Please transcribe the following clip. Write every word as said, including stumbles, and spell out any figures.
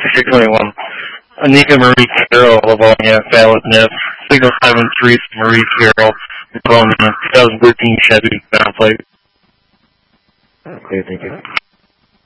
six twenty-one. Anika Marie Carroll, Livonia, Fallon F. Signal seven three Marie Carroll, Livonia, twenty thirteen Chevy, downplate. Okay, thank you.